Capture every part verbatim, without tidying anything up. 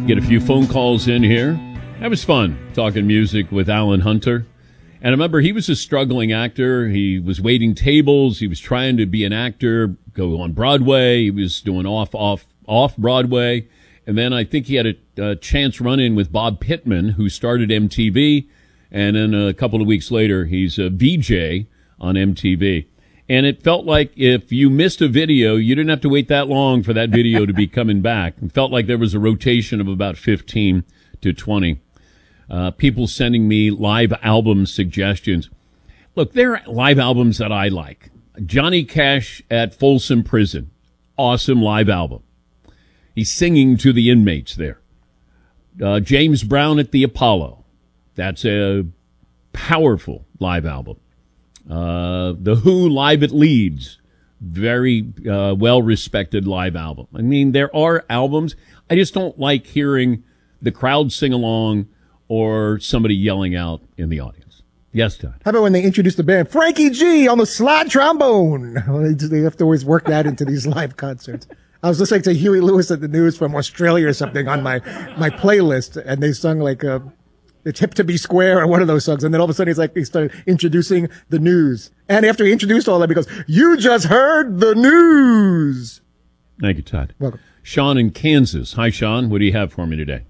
Get a few phone calls in here. That was fun, talking music with Alan Hunter. And I remember he was a struggling actor. He was waiting tables. He was trying to be an actor, go on Broadway. He was doing off, off, off Broadway. And then I think he had a, a chance run-in with Bob Pittman, who started M T V. And then a couple of weeks later, he's a V J on M T V. And it felt like if you missed a video, you didn't have to wait that long for that video to be coming back. It felt like there was a rotation of about fifteen to twenty. Uh, people sending me live album suggestions. Look, there are live albums that I like. Johnny Cash at Folsom Prison. Awesome live album. He's singing to the inmates there. Uh, James Brown at the Apollo. That's a powerful live album. Uh, The Who live at Leeds. Very uh, well-respected live album. I mean, there are albums. I just don't like hearing the crowd sing along or somebody yelling out in the audience. Yes, Todd. How about when they introduce the band? Frankie G on the slide trombone. They have to always work that into these live concerts. I was listening to Huey Lewis at the News from Australia or something on my, my playlist, and they sung like uh, It's Hip to Be Square or one of those songs. And then all of a sudden, he's like, he started introducing the news. And after he introduced all that, he goes, "You just heard the news." Thank you, Todd. Welcome. Sean in Kansas. Hi, Sean. What do you have for me today?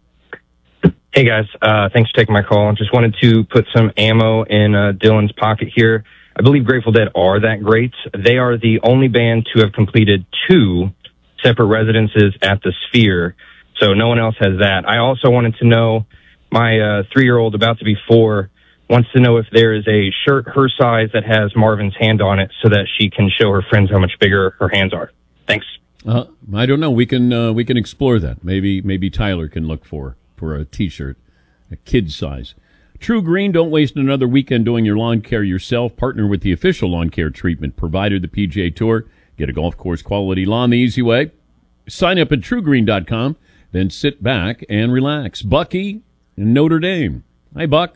Hey, guys. Uh, thanks for taking my call. Just wanted to put some ammo in uh, Dylan's pocket here. I believe Grateful Dead are that great. They are the only band to have completed two separate residences at the Sphere, so no one else has that. I also wanted to know, my uh, three-year-old, about to be four, wants to know if there is a shirt her size that has Marvin's hand on it so that she can show her friends how much bigger her hands are. Thanks. Uh, I don't know. We can uh, we can explore that. Maybe maybe Tyler can look for for a T-shirt, a kid size. True Green, don't waste another weekend doing your lawn care yourself. Partner with the official lawn care treatment provider, the P G A Tour. Get a golf course quality lawn the easy way. Sign up at true green dot com, then sit back and relax. Bucky in Notre Dame. Hi, Buck.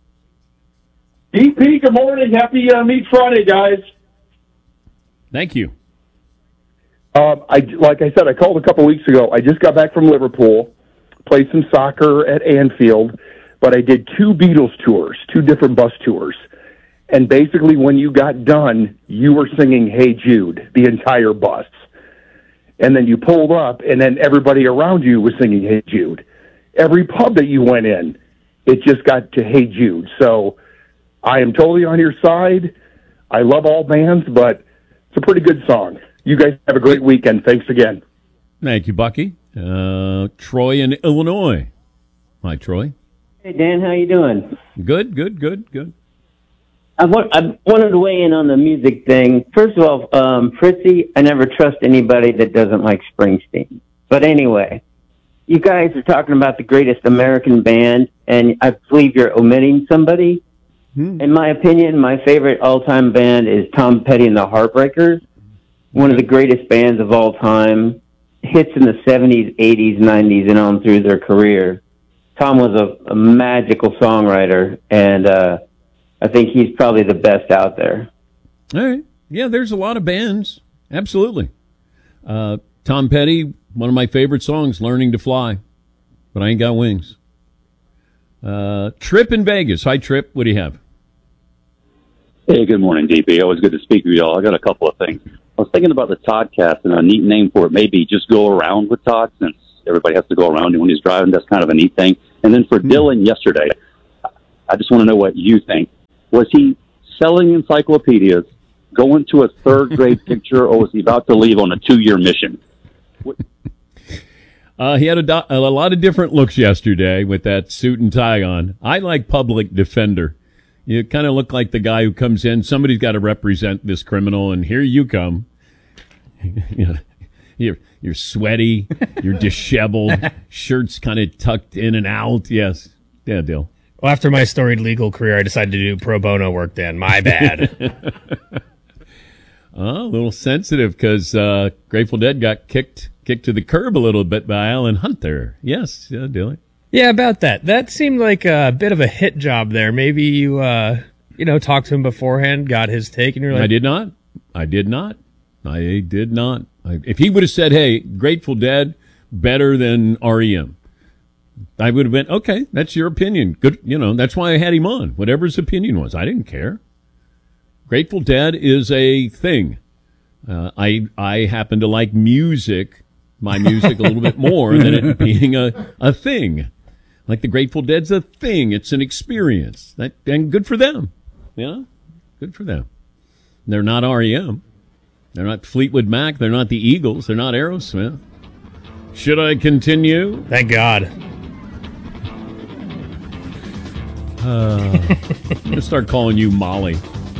D P, good morning. Happy uh, Meat Friday, guys. Thank you. Um, I, like I said, I called a couple weeks ago. I just got back from Liverpool, played some soccer at Anfield, but I did two Beatles tours, two different bus tours. And basically when you got done, you were singing Hey Jude, the entire bus. And then you pulled up, and then everybody around you was singing Hey Jude. Every pub that you went in, it just got to Hey Jude. So I am totally on your side. I love all bands, but it's a pretty good song. You guys have a great weekend. Thanks again. Thank you, Bucky. Uh, Troy in Illinois. Hi, Troy. Hey, Dan, how you doing? Good, good, good, good. I, want, I wanted to weigh in on the music thing. First of all, um, Fritzy, I never trust anybody that doesn't like Springsteen. But anyway, you guys are talking about the greatest American band, and I believe you're omitting somebody. Hmm. In my opinion, my favorite all-time band is Tom Petty and the Heartbreakers, one of the greatest bands of all time, hits in the seventies, eighties, nineties, and on through their career. Tom was a, a magical songwriter, and uh, I think he's probably the best out there. All right. Yeah, there's a lot of bands. Absolutely. Uh, Tom Petty, one of my favorite songs, Learning to Fly, but I ain't got wings. Uh, Trip in Vegas. Hi, Trip. What do you have? Hey, good morning, D P. Always good to speak with you all. I got a couple of things. I was thinking about the Toddcast, and a neat name for it, maybe just go around with Todd, since everybody has to go around when he's driving. That's kind of a neat thing. And then for mm-hmm. Dylan yesterday, I just want to know what you think. Was he selling encyclopedias, going to a third-grade picture, or was he about to leave on a two-year mission? Uh, he had a, do- a lot of different looks yesterday with that suit and tie on. I like Public Defender. You kind of look like the guy who comes in. Somebody's got to represent this criminal, and here you come. you know, you're you're sweaty, you're disheveled, shirt's kind of tucked in and out. Yes, yeah, Dill. Well, after my storied legal career, I decided to do pro bono work. Then my bad. Oh, a little sensitive because uh, Grateful Dead got kicked kicked to the curb a little bit by Alan Hunter. Yes, yeah, Dilly. Yeah, about that. That seemed like a bit of a hit job there. Maybe you, uh, you know, talked to him beforehand, got his take, and you're like, I did not. I did not. I did not. I, if he would have said, "Hey, Grateful Dead better than R E M," I would have been, okay, that's your opinion. Good, you know, that's why I had him on. Whatever his opinion was, I didn't care. Grateful Dead is a thing. Uh, I I happen to like music, my music a little bit more than it being a, a thing. Like the Grateful Dead's a thing. It's an experience. That, and good for them. You know? Good for them. They're not R E M. They're not Fleetwood Mac. They're not the Eagles. They're not Aerosmith. Should I continue? Thank God. Uh, I'm going to start calling you Molly.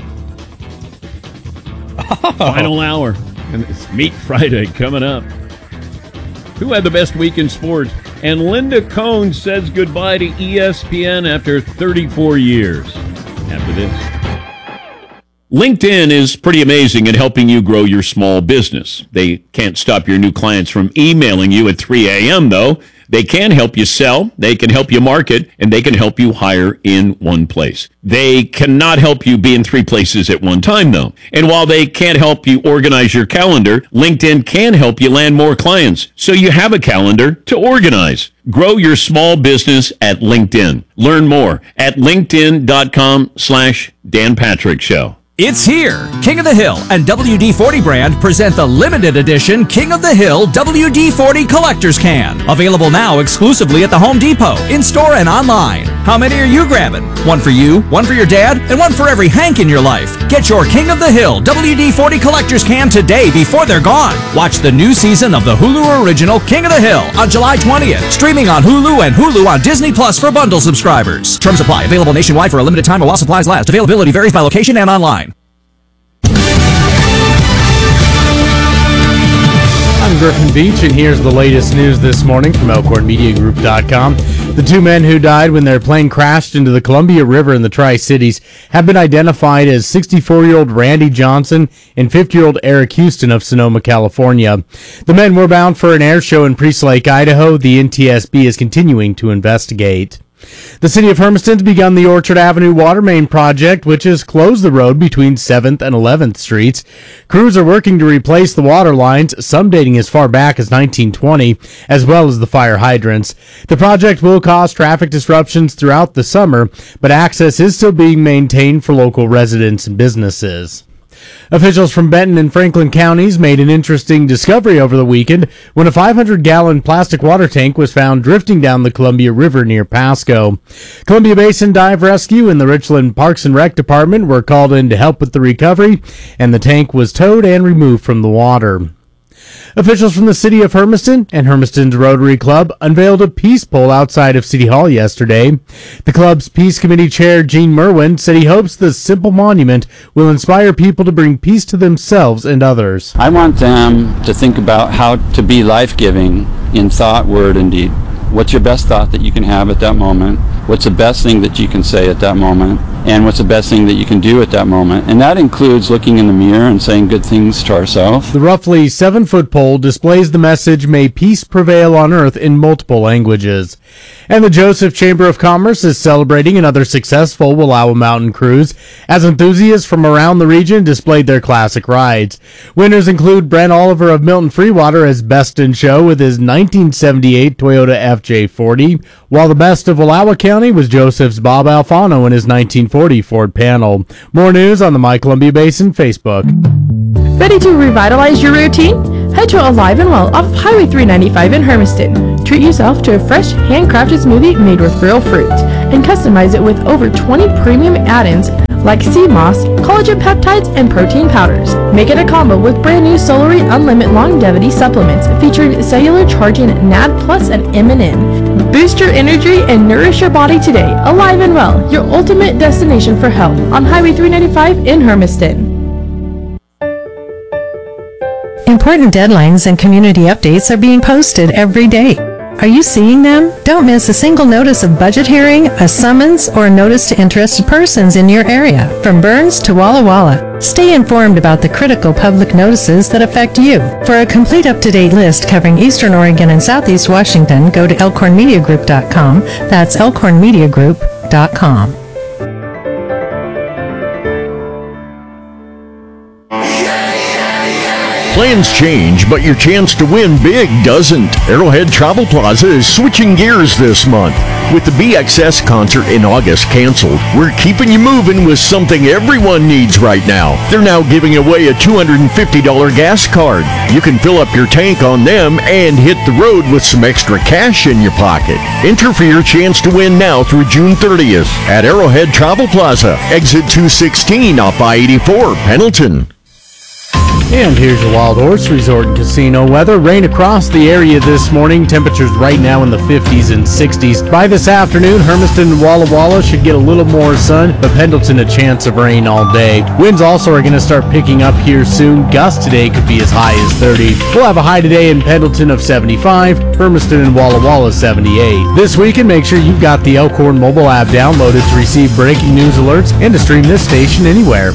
Oh. Final hour. And it's Meat Friday coming up. Who had the best week in sports? And Linda Cohn says goodbye to E S P N after thirty-four years. After this. LinkedIn is pretty amazing at helping you grow your small business. They can't stop your new clients from emailing you at three a.m., though. They can help you sell, they can help you market, and they can help you hire in one place. They cannot help you be in three places at one time, though. And while they can't help you organize your calendar, LinkedIn can help you land more clients, so you have a calendar to organize. Grow your small business at LinkedIn. Learn more at linkedin.com slash Dan Patrick Show. It's here. King of the Hill and W D forty brand present the limited edition King of the Hill W D forty Collector's Can. Available now exclusively at the Home Depot, in-store and online. How many are you grabbing? One for you, one for your dad, and one for every Hank in your life. Get your King of the Hill W D forty Collector's Can today before they're gone. Watch the new season of the Hulu original King of the Hill on July twentieth. Streaming on Hulu and Hulu on Disney Plus for bundle subscribers. Terms apply. Available nationwide for a limited time while supplies last. Availability varies by location and online. I'm Griffin Beach, and here's the latest news this morning from Elkhorn Media Group dot com. The two men who died when their plane crashed into the Columbia River in the Tri-Cities have been identified as sixty-four-year-old Randy Johnson and fifty-year-old Eric Houston of Sonoma, California. The men were bound for an air show in Priest Lake, Idaho. The N T S B is continuing to investigate. The city of Hermiston's begun the Orchard Avenue water main project, which has closed the road between seventh and eleventh streets. Crews are working to replace the water lines, some dating as far back as nineteen twenty, as well as the fire hydrants. The project will cause traffic disruptions throughout the summer, but access is still being maintained for local residents and businesses. Officials from Benton and Franklin counties made an interesting discovery over the weekend when a five hundred gallon plastic water tank was found drifting down the Columbia River near Pasco. Columbia Basin Dive Rescue and the Richland Parks and Rec Department were called in to help with the recovery, and the tank was towed and removed from the water. Officials from the city of Hermiston and Hermiston's Rotary Club unveiled a peace pole outside of City Hall yesterday. The club's Peace Committee Chair, Gene Merwin, said he hopes the simple monument will inspire people to bring peace to themselves and others. I want them to think about how to be life-giving in thought, word, and deed. What's your best thought that you can have at that moment? What's the best thing that you can say at that moment? And what's the best thing that you can do at that moment? And that includes looking in the mirror and saying good things to ourselves. The roughly seven-foot pole displays the message, "May peace prevail on earth," in multiple languages. And the Joseph Chamber of Commerce is celebrating another successful Wallowa Mountain cruise, as enthusiasts from around the region displayed their classic rides. Winners include Brent Oliver of Milton Freewater as Best in Show with his nineteen seventy-eight Toyota F J forty, while the best of Wallowa County was Joseph's Bob Alfano in his nineteen forty Ford Panel. More news on the My Columbia Basin Facebook. Ready to revitalize your routine? Head to Alive and Well off Highway three ninety-five in Hermiston. Treat yourself to a fresh, handcrafted smoothie made with real fruit, and customize it with over twenty premium add-ins like sea moss, collagen peptides, and protein powders. Make it a combo with brand new Solary Unlimited Longevity supplements featuring cellular charging N A D Plus and M and N. Boost your energy and nourish your body today. Alive and Well, your ultimate destination for health on Highway three ninety-five in Hermiston. Important deadlines and community updates are being posted every day. Are you seeing them? Don't miss a single notice of budget hearing, a summons, or a notice to interested persons in your area, from Burns to Walla Walla. Stay informed about the critical public notices that affect you. For a complete up-to-date list covering Eastern Oregon and Southeast Washington, go to elkhorn media group dot com. That's elkhorn media group dot com. Plans change, but your chance to win big doesn't. Arrowhead Travel Plaza is switching gears this month. With the B X S concert in August canceled, we're keeping you moving with something everyone needs right now. They're now giving away a two hundred fifty dollars gas card. You can fill up your tank on them and hit the road with some extra cash in your pocket. Enter for your chance to win now through June thirtieth at Arrowhead Travel Plaza, exit two sixteen off I eighty-four, Pendleton. And here's your Wild Horse Resort and Casino weather. Rain across the area this morning. Temperatures right now in the fifties and sixties. By this afternoon, Hermiston and Walla Walla should get a little more sun, but Pendleton a chance of rain all day. Winds also are going to start picking up here soon. Gusts today could be as high as thirty. We'll have a high today in Pendleton of seventy-five, Hermiston and Walla Walla seventy-eight. This weekend, make sure you've got the Elkhorn mobile app downloaded to receive breaking news alerts and to stream this station anywhere.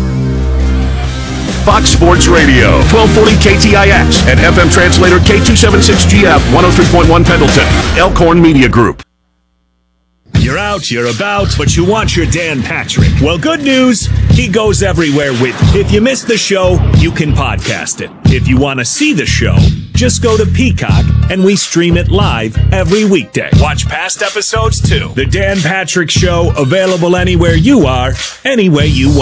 Fox Sports Radio, twelve forty K T I X and F M translator K two seventy-six G F, one oh three point one Pendleton, Elkhorn Media Group. You're out, you're about, but you want your Dan Patrick. Well, good news, he goes everywhere with you. If you missed the show, you can podcast it. If you want to see the show, just go to Peacock and we stream it live every weekday. Watch past episodes too. The Dan Patrick Show, available anywhere you are, any way you want.